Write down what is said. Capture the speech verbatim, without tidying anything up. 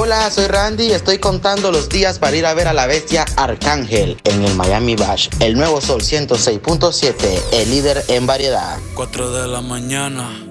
Hola, soy Randy y estoy contando los días para ir a ver a la bestia Arcángel en el Miami Bash. El Nuevo Sol ciento seis punto siete, el líder en variedad. Cuatro de la mañana